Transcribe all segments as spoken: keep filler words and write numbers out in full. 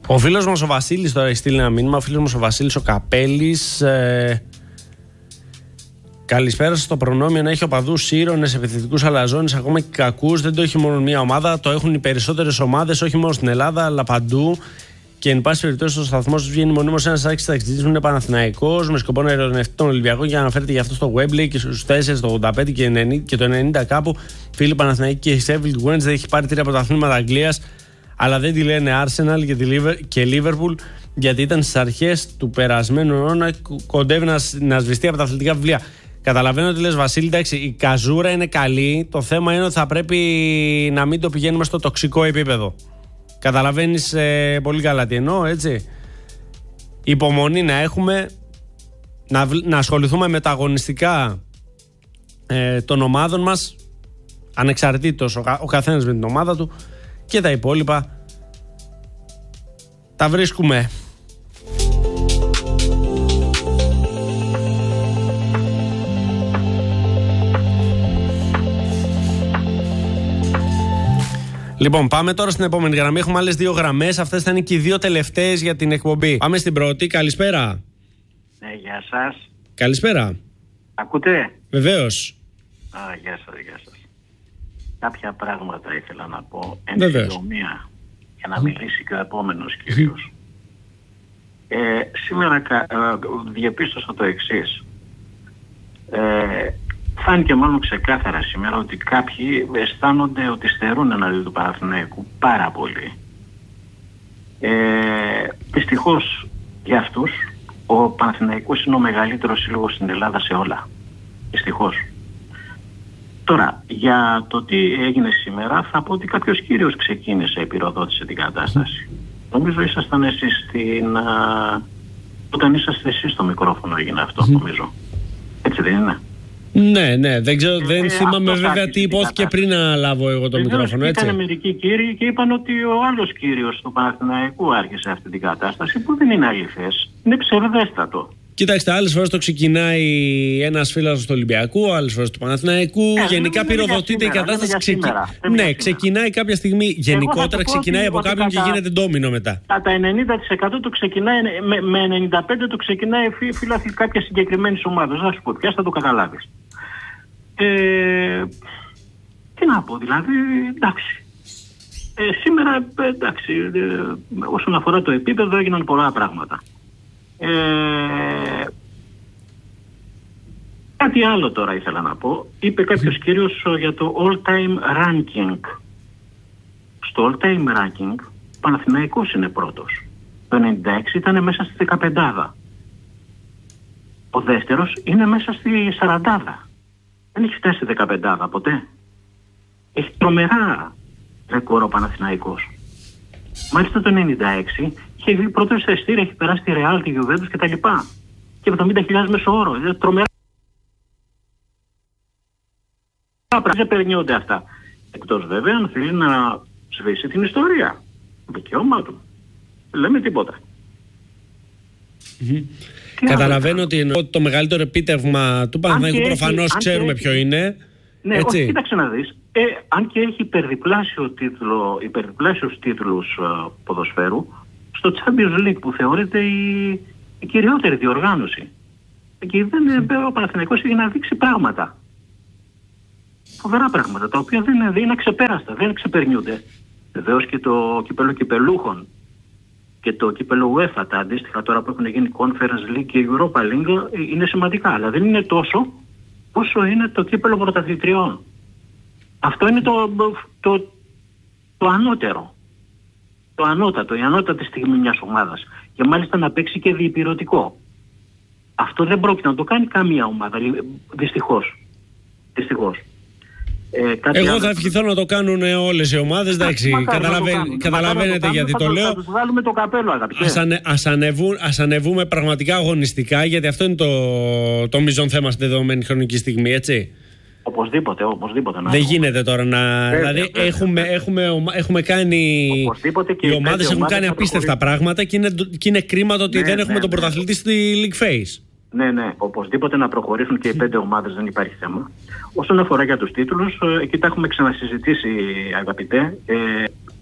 Ο φίλος μας ο Βασίλης τώρα έχει στείλει ένα μήνυμα. Ο φίλος μας ο Βασίλης ο Καπέλης. Ε... Καλησπέρα σας. Το προνόμιο να έχει οπαδούς ήρωνες, επιθετικούς αλαζόνες, ακόμα και κακούς. Δεν το έχει μόνο μία ομάδα. Το έχουν οι περισσότερες ομάδες, όχι μόνο στην Ελλάδα, αλλά παντού. Και εν πάση περιπτώσει, στο σταθμό σας βγαίνει μονίμως ένας άξιος ταξιτζής που είναι Παναθηναϊκός, με σκοπό να ειρωνευτεί τον Ολυμπιακό και αναφέρεται γι' αυτό στο Wembley και στους τέσσερα, το ογδόντα πέντε και, ενενήντα, και το ενενήντα κάπου. Φίλοι Παναθηναϊκοί και η Sheffield Wednesday έχει πάρει τρία πρωταθλήματα Αγγλίας, αλλά δεν τη λένε Arsenal και Liverpool, γιατί ήταν στις αρχές του περασμένου αιώνα, κοντεύει να, να σβηστεί από τα αθλητικά βιβλία. Καταλαβαίνω ότι λες, Βασίλη, εντάξει, η καζούρα είναι καλή. Το θέμα είναι ότι θα πρέπει να μην το πηγαίνουμε στο τοξικό επίπεδο. Καταλαβαίνεις ε, πολύ καλά τι εννοώ, έτσι. Υπομονή να έχουμε, να, να ασχοληθούμε με τα αγωνιστικά ε, των ομάδων μας, ανεξαρτήτως ο, ο καθένας με την ομάδα του, και τα υπόλοιπα τα βρίσκουμε. Λοιπόν, πάμε τώρα στην επόμενη γραμμή. Έχουμε άλλες δύο γραμμές. Αυτές θα είναι και οι δύο τελευταίες για την εκπομπή. Πάμε στην πρώτη. Καλησπέρα. Ναι, γεια σας. Καλησπέρα. Ακούτε? Βεβαίως. Α, γεια σας, γεια σας. Κάποια πράγματα ήθελα να πω. Εν συντομία, για να μιλήσει και ο επόμενος κύριος. ε, σήμερα ε, διαπίστωσα το εξής. Ε, Φάνηκε μάλλον ξεκάθαρα σήμερα ότι κάποιοι αισθάνονται ότι στερούν εναντίον του Παναθηναϊκού πάρα πολύ. Ε, δυστυχώς για αυτούς ο Παναθηναϊκός είναι ο μεγαλύτερος σύλλογος στην Ελλάδα σε όλα. Δυστυχώς. Τώρα, για το τι έγινε σήμερα θα πω ότι κάποιος κύριος ξεκίνησε, επιρροδότησε την κατάσταση. Νομίζω ήσασταν εσείς στην... Α, όταν είσαστε εσείς στο μικρόφωνο έγινε αυτό, νομίζω. Έτσι δεν είναι? Ναι, ναι, δεν, ξέρω, δεν ε, θυμάμαι βέβαια τι υπόθηκε πριν να λάβω εγώ το ε, μικρόφωνο, έτσι. Ήταν μερικοί κύριοι και είπαν ότι ο άλλος κύριος του Παναθηναϊκού άρχισε αυτή την κατάσταση, που δεν είναι αληθές, είναι ψευδέστατο. Κοιτάξτε, άλλες φορές το ξεκινάει ένας φίλος του Ολυμπιακού, άλλες φορές του Παναθηναϊκού. Ε, γενικά πυροδοτείται η κατάσταση. Ξεκι... Ναι, ξεκινάει κάποια στιγμή. Γενικότερα ξεκινάει από κάποιον και γίνεται ντόμινο μετά. Κατά ενενήντα τοις εκατό το ξεκινάει, με, με ενενήντα πέντε τοις εκατό το ξεκινάει φίλαθλοι κάποια συγκεκριμένη ομάδα. Να σου πω, ποια θα το καταλάβεις. Ε, τι να πω, δηλαδή, εντάξει. Ε, σήμερα, εντάξει, ε, όσον αφορά το επίπεδο έγιναν πολλά πράγματα. Ε, κάτι άλλο τώρα ήθελα να πω. Είπε κάποιος κύριος για το all-time ranking. Στο all-time ranking ο Παναθηναϊκός είναι πρώτος. Το ενενήντα έξι ήταν μέσα στη δεκαπεντάδα. Ο δεύτερος είναι μέσα στη σαραντάδα. Δεν έχει φτάσει στη δεκαπεντάδα ποτέ. Έχει τρομερά ρεκόρ ο Παναθηναϊκός. Μάλιστα το ενενήντα έξι είχε βγει πρώτο στα ειστήρια, έχει περάσει τη Real, τη Juventus κτλ. Και εβδομήντα χιλιάδες μέσο όρο. Είναι τρομερά. Δεν περνιόνται αυτά. Εκτός βέβαια αν θέλει να σβήσει την ιστορία. Δικαίωμά του. Δεν λέμε τίποτα. Mm-hmm. Καταλαβαίνω ότι εννοώ το μεγαλύτερο επίτευγμα του Παναθηναϊκού προφανώς ξέρουμε έχει, ποιο είναι. Ναι, έτσι. Όχι, κοίταξε να δεις. Ε, αν και έχει υπερδιπλάσιο τίτλο, υπερδιπλάσιους τίτλους uh, ποδοσφαίρου, στο Champions League που θεωρείται η, η κυριότερη διοργάνωση. Και δεν, mm. ο Παναθηναϊκός έχει να δείξει πράγματα. Φοβερά πράγματα, τα οποία δεν είναι, είναι αξεπέραστα, δεν ξεπερνιούνται. Βεβαίως και το κύπελλο κυπελούχων και το κύπελλο UEFA, τα αντίστοιχα τώρα που έχουν γίνει Conference League και Europa League, είναι σημαντικά, αλλά δεν είναι τόσο όσο είναι το κύπελλο πρωταθλητριών. Αυτό είναι το, το, το ανώτερο. Το ανώτατο, η ανώτατη στιγμή μιας ομάδας. Και μάλιστα να παίξει και διυπηρωτικό. Αυτό δεν πρόκειται να το κάνει καμία ομάδα, δυστυχώς. Δυστυχώς. Ε, Εγώ άλλο... θα ευχηθώ να το κάνουν όλες οι ομάδες. Εντάξει, καταλαβαίνει, καταλαβαίνετε το γιατί το, το λέω. Θα τους βγάλουμε το καπέλο, αγαπητέ. Ας, ανε, ας, ανεβούν, ας ανεβούμε πραγματικά αγωνιστικά, γιατί αυτό είναι το, το μείζον θέμα στη δεδομένη χρονική στιγμή, έτσι. Οπωσδήποτε, οπωσδήποτε. Να δεν γίνεται τώρα να. Βέβαια, δηλαδή, βέβαια, έχουμε, βέβαια. Έχουμε, έχουμε κάνει. Και οι ομάδες έχουν κάνει απίστευτα πράγματα και είναι, και είναι κρίμα το ότι ναι, δεν ναι, έχουμε ναι, τον πρωταθλητή στη League Phase. Ναι, ναι, οπωσδήποτε να προχωρήσουν και οι πέντε ομάδες, δεν υπάρχει θέμα. Όσον αφορά για τους τίτλους, εκεί τα έχουμε ξανασυζητήσει, αγαπητέ. Ε,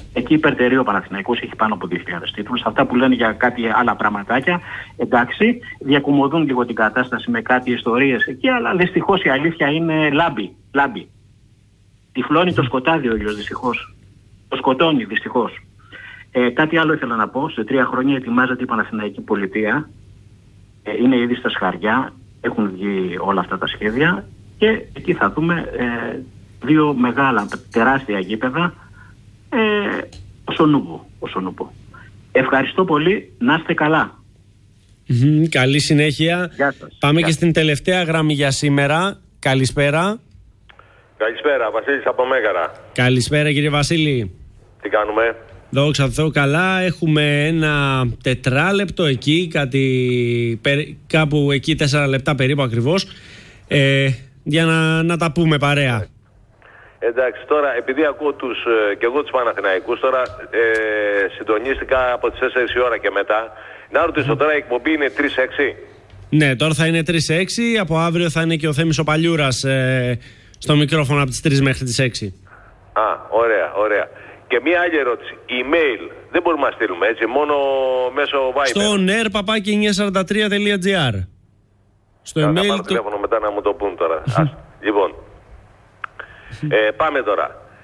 Εκεί υπερτερεί ο Παναθηναϊκός, έχει πάνω από δύο χιλιάδες τίτλους. Αυτά που λένε για κάτι άλλα πραγματάκια, εντάξει, διακομωδούν λίγο την κατάσταση με κάτι ιστορίες εκεί, αλλά δυστυχώς η αλήθεια είναι λάμπη. λάμπη. Τυφλώνει το σκοτάδι ο ήλιος, δυστυχώς. Το σκοτώνει, δυστυχώς. Ε, κάτι άλλο ήθελα να πω. Σε τρία χρόνια ετοιμάζεται η Παναθηναϊκή Πολιτεία. Ε, είναι ήδη στα σκαριά. Έχουν βγει όλα αυτά τα σχέδια. Και εκεί θα δούμε ε, δύο μεγάλα, τεράστια γήπεδα. Ε, ο Σονούπο. Ευχαριστώ πολύ. Να είστε καλά. Mm, καλή συνέχεια. Γεια σας. Πάμε Γεια. και στην τελευταία γραμμή για σήμερα. Καλησπέρα. Καλησπέρα, Βασίλης από Μέγαρα. Καλησπέρα κύριε Βασίλη. Τι κάνουμε? Δόξα τω Θεώ καλά. Έχουμε ένα τετράλεπτο εκεί, κάτι, κάπου εκεί τέσσερα λεπτά περίπου ακριβώς, ε, για να, να τα πούμε παρέα. Εντάξει, τώρα επειδή ακούω τους, και εγώ τους Παναθηναϊκούς, τώρα ε, συντονίστηκα από τις τέσσερις η ώρα και μετά. Να ρωτήσω τώρα, η εκπομπή είναι τρεις έξι. Ναι, τώρα θα είναι τρεις έξι, από αύριο θα είναι και ο Θέμης ο Παλιούρας ε, στο μικρόφωνο από τις τρεις μέχρι τις έξι. Α, ωραία, ωραία. Και μία άλλη ερώτηση. Email δεν μπορούμε να στείλουμε έτσι, μόνο μέσω Viber. Στο νερ παπάκι εννιακόσια σαράντα τρία τελεία τζι άρ. Στο θα email. Θα πάρω το... τηλέφωνο μετά να μου το πούν τώρα. Ας, λοιπόν, ε, πάμε τώρα.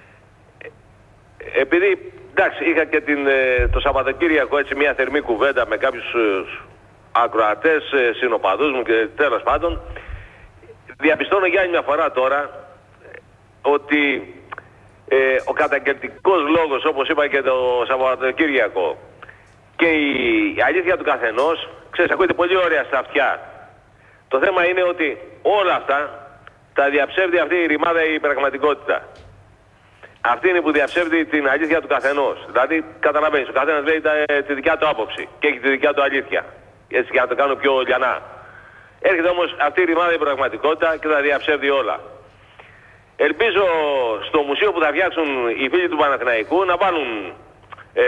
Ε, επειδή, εντάξει, είχα και την, ε, το Σαββατοκύριακο έτσι μια θερμή κουβέντα με κάποιους ε, ακροατές, ε, συνοπαδούς μου και τέλος πάντων, διαπιστώνω για άλλη μια φορά τώρα ότι ε, ο καταγγελτικός λόγος, όπως είπα και το Σαββατοκύριακο, και η, η αλήθεια του καθενός, ξέρεις, ακούγεται πολύ ωραία στα αυτιά. Το θέμα είναι ότι όλα αυτά τα διαψεύδει αυτή η ρημάδα, η πραγματικότητα. Αυτή είναι που διαψεύδει την αλήθεια του καθενός. Δηλαδή, καταλαβαίνεις, ο καθένας λέει τα, τη δικιά του άποψη και έχει τη δικιά του αλήθεια. Έτσι, για να το κάνω πιο λιανά. Έρχεται όμως αυτή η ρημάδα, η πραγματικότητα και τα διαψεύδει όλα. Ελπίζω στο μουσείο που θα φτιάξουν οι φίλοι του Παναθηναϊκού να βάλουν ε,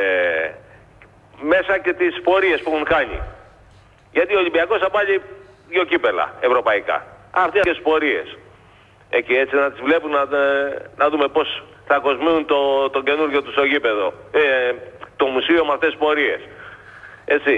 μέσα και τις πορείες που έχουν κάνει. Γιατί ο Ολυμπιακός θα πάλι δύο κύπελα ευρωπαϊκά. Αυτές τις πορείες. Ε, και έτσι να τις βλέπουν, να, να δούμε πώς θα κοσμούν το, το καινούργιο του στο γήπεδο. Ε, το μουσείο με αυτές τις πορείες. Έτσι.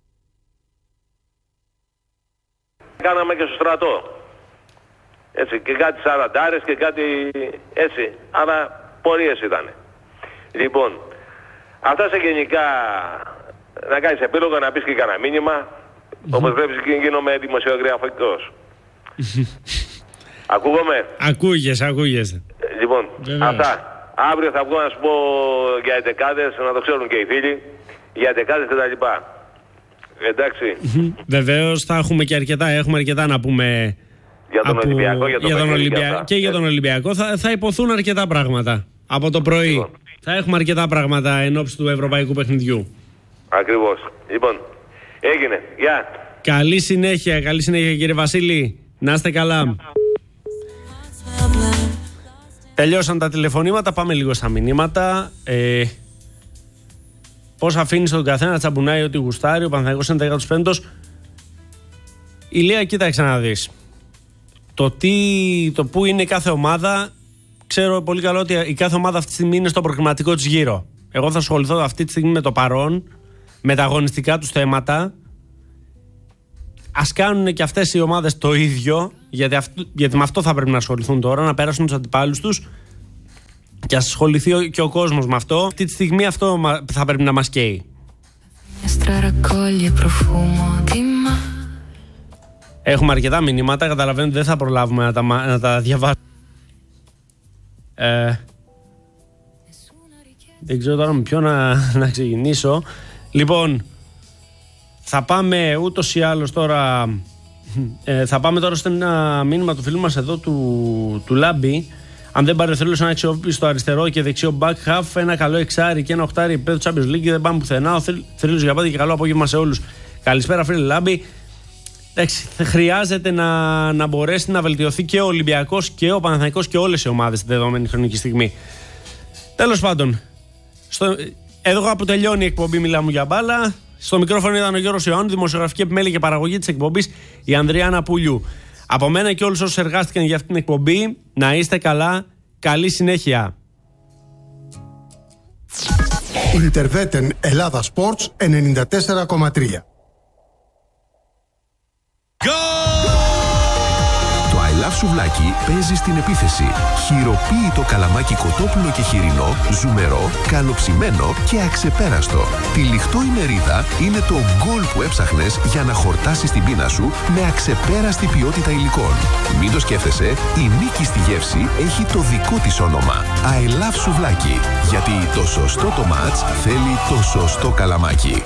Κάναμε και στο στρατό. Έτσι. Και κάτι σαραντάρες και κάτι έτσι. Αλλά πορείες ήταν. Λοιπόν, αυτά σε γενικά να κάνεις επίλογο, να πεις και κανένα μήνυμα. Mm-hmm. Όπως βλέπεις και γίνομαι δημοσιογραφικός. Ακούγομαι. Ακούγεσαι, ακούγεσαι. Λοιπόν, Βεβαίως. Αυτά. Αύριο θα βγω να σου πω για εντεκάδες, να το ξέρουν και οι φίλοι, για εντεκάδες και τα λοιπά. Εντάξει. Βεβαίως θα έχουμε και αρκετά, έχουμε αρκετά να πούμε για τον από... Ολυμπιακό, για τον, για τον Ολυμπιακό και, και για τον Ολυμπιακό. Θα, θα υποθούν αρκετά πράγματα από το πρωί. Λοιπόν. Θα έχουμε αρκετά πράγματα εν ώψη του ευρωπαϊκού παιχνιδιού. Ακριβώς. Λοιπόν, έγινε. Γεια. Καλή συνέχεια, καλή συνέχεια κύριε Βασίλη. Να είστε καλά. Τελειώσαν τα τηλεφωνήματα, πάμε λίγο στα μηνύματα. Ε, πώς αφήνεις τον καθένα να τσαμπουνάει ό,τι γουστάρει, ο Παναθηναϊκός είναι δέκατος πέμπτος. Ηλία, κοίταξε να δεις. Το, τι, το που είναι κάθε ομάδα, ξέρω πολύ καλά ότι η κάθε ομάδα αυτή τη στιγμή είναι στο προκριματικό της γύρο. Εγώ θα ασχοληθώ αυτή τη στιγμή με το παρόν, με τα αγωνιστικά τους θέματα. Ας κάνουν και αυτές οι ομάδες το ίδιο, γιατί, αυτό, γιατί με αυτό θα πρέπει να ασχοληθούν τώρα, να πέρασουν τους αντιπάλους τους και ας ασχοληθεί και ο κόσμος με αυτό. Αυτή τη στιγμή αυτό θα πρέπει να μας καίει. Έχουμε αρκετά μηνύματα, καταλαβαίνω ότι δεν θα προλάβουμε να τα, να τα διαβάσουμε. Ε, δεν ξέρω τώρα με ποιο να, να ξεκινήσω. Λοιπόν, θα πάμε ούτως ή άλλως τώρα, ε, θα πάμε τώρα στο ένα μήνυμα του φίλου μας εδώ του, του Λάμπη. Αν δεν πάρει ο θρύλος ένα αξιόπιστο αριστερό και δεξιό back half, ένα καλό εξάρι και ένα οχτάρι επίπεδο Champions League, δεν πάμε πουθενά. Ο θρύλος για πάντα και καλό απόγευμα σε όλους. Καλησπέρα φίλε Λάμπη. Εντάξει, χρειάζεται να, να μπορέσει να βελτιωθεί και ο Ολυμπιακός και ο Παναθηναϊκός και όλες οι ομάδες στη δεδομένη χρονική στιγμή. Τέλος πάντων, στο, εδώ που τελειώνει η εκπομπή Μιλάμε για μπάλα. Στο μικρόφωνο ήταν ο Γιώργος Ιωάννου, δημοσιογραφική επιμέλεια και παραγωγή της εκπομπής η Ανδριάννα Πουλιού. Από μένα και όλους όσους εργάστηκαν για αυτήν την εκπομπή, να είστε καλά, καλή συνέχεια. Interveten Ελλάδα Sports ενενήντα τέσσερα κόμμα τρία. Το I Love Σουβλάκι παίζει στην επίθεση. Χειροποίητο καλαμάκι κοτόπουλο και χοιρινό, ζουμερό, καλοψημένο και αξεπέραστο. Τυλιχτό η μερίδα είναι το γκολ που έψαχνες για να χορτάσεις την πείνα σου με αξεπέραστη ποιότητα υλικών. Μην το σκέφτεσαι, η νίκη στη γεύση έχει το δικό της όνομα. I Love Σουβλάκι. Γιατί το σωστό το μάτς θέλει το σωστό καλαμάκι.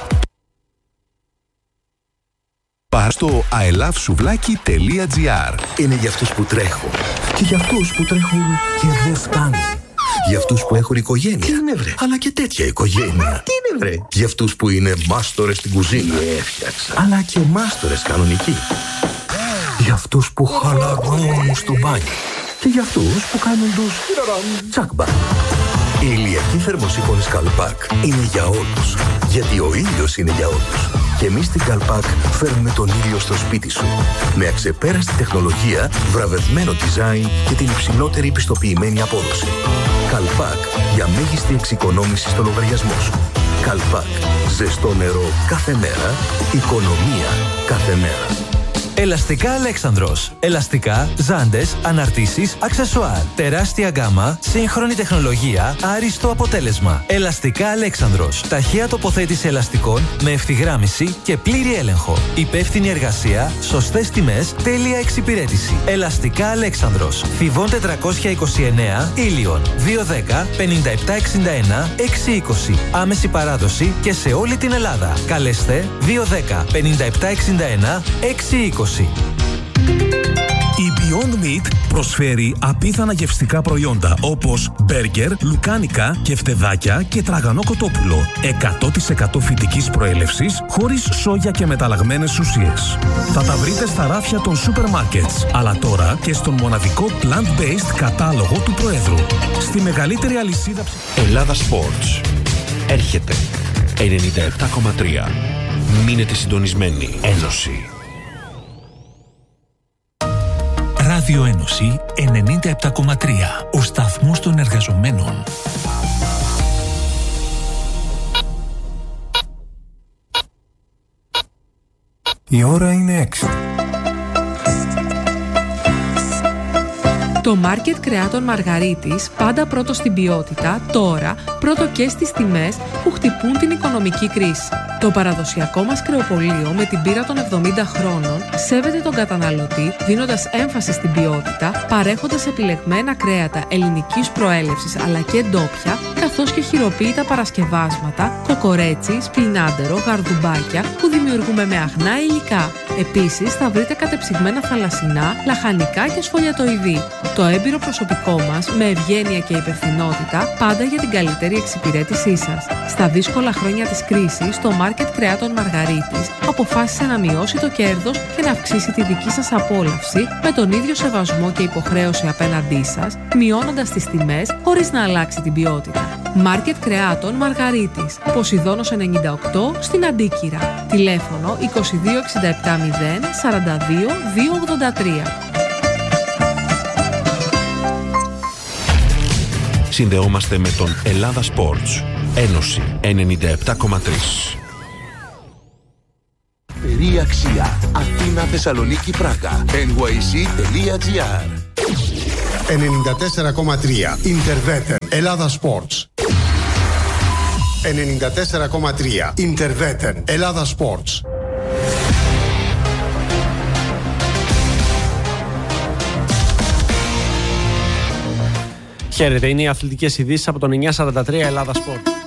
Πάρ' στο άι λαβ σουβλάκι τελεία τζι άρ. Είναι για αυτούς που τρέχουν και για αυτούς που τρέχουν και δεν φτάνουν. Για αυτούς που έχουν οικογένεια. Τι είναι βρε? Αλλά και τέτοια οικογένεια. Τι είναι βρε? Για αυτούς που είναι μάστορες στην κουζίνα. Έφτιαξα. Αλλά και μάστορες κανονικοί. Για αυτούς που χαλαρώνουν στο μπάνιο. Και για αυτούς που κάνουν τους τσάκμπα. Η ηλιακή θερμοσύφωνη Καλπάκ είναι για όλους. Γιατί ο ήλιος είναι για όλους. Και εμείς στην Καλπάκ φέρνουμε τον ήλιο στο σπίτι σου. Με αξεπέραστη τεχνολογία, βραβευμένο design και την υψηλότερη πιστοποιημένη απόδοση. Καλπάκ για μέγιστη εξοικονόμηση στο λογαριασμό σου. Καλπάκ. Ζεστό νερό κάθε μέρα. Οικονομία κάθε μέρα. Ελαστικά Αλέξανδρος. Ελαστικά, ζάντες, αναρτήσεις, αξεσουάρ. Τεράστια γκάμα, σύγχρονη τεχνολογία, άριστο αποτέλεσμα. Ελαστικά Αλέξανδρος. Ταχεία τοποθέτηση ελαστικών με ευθυγράμμιση και πλήρη έλεγχο. Υπεύθυνη εργασία, σωστές τιμές, τέλεια εξυπηρέτηση. Ελαστικά Αλέξανδρος. Θηβών τετρακόσια είκοσι εννέα, Ήλιον. δύο δέκα πενήντα επτά εξήντα ένα εξακόσια είκοσι. Άμεση παράδοση και σε όλη την Ελλάδα. Καλέστε δύο δέκα πενήντα επτά εξήντα ένα εξακόσια είκοσι. Η Beyond Meat προσφέρει απίθανα γευστικά προϊόντα όπως μπέργκερ, λουκάνικα, κεφτεδάκια και τραγανό κοτόπουλο. εκατό τοις εκατό φυτικής προέλευσης, χωρίς σόγια και μεταλλαγμένες ουσίες. Θα τα βρείτε στα ράφια των σούπερ μάρκετς, αλλά τώρα και στον μοναδικό plant-based κατάλογο του Προέδρου. Στη μεγαλύτερη αλυσίδα ψυχ... Ελλάδα Sports. Έρχεται. ενενήντα επτά κόμμα τρία. Μείνετε συντονισμένοι. Ένωση. Ράδιο Ένωση ενενήντα επτά κόμμα τρία. Ο σταθμός των εργαζομένων. Η ώρα είναι έξι. Το μάρκετ κρεάτων Μαργαρίτης, πάντα πρώτο στην ποιότητα, τώρα πρώτο και στις τιμές που χτυπούν την οικονομική κρίση. Το παραδοσιακό μας κρεοπωλείο με την πείρα των εβδομήντα χρόνων σέβεται τον καταναλωτή, δίνοντας έμφαση στην ποιότητα, παρέχοντας επιλεγμένα κρέατα ελληνικής προέλευσης αλλά και ντόπια, καθώς και χειροποίητα παρασκευάσματα, κοκορέτσι, σπινάντερο, γαρδουμπάκια που δημιουργούμε με αγνά υλικά. Επίσης θα βρείτε κατεψυγμένα θαλασσινά, λαχανικά και σφολιατοειδή. Το έμπειρο προσωπικό μας, με ευγένεια και υπευθυνότητα, πάντα για την καλύτερη εξυπηρέτησή σας. Στα δύσκολα χρόνια της κρίσης, το μάρκετ κρεάτων Μαργαρίτης αποφάσισε να μειώσει το κέρδος και να αυξήσει τη δική σας απόλαυση με τον ίδιο σεβασμό και υποχρέωση απέναντί σας, μειώνοντας τις τιμές χωρίς να αλλάξει την ποιότητα. Μάρκετ κρεάτων Μαργαρίτης, Ποσειδώνος ενενήντα οκτώ στην Αντίκυρα. Τηλέφωνο είκοσι δύο εξήντα επτά μηδέν σαράντα δύο διακόσια ογδόντα τρία. Συνδεόμαστε με τον Ελλάδα Sports. Ένωση ενενήντα επτά κόμμα τρία. Περί αξία. Αθήνα, Θεσσαλονίκη, Πράγα. εν γουάι σι τελεία τζι άρ. ενενήντα τέσσερα κόμμα τρία. Interveten. Ελλάδα Sports. ενενήντα τέσσερα κόμμα τρία. Interveten. Ελλάδα Sports. Χαίρετε, είναι οι αθλητικές ειδήσεις από τον εννιακόσια σαράντα τρία Ελλάδα Sport.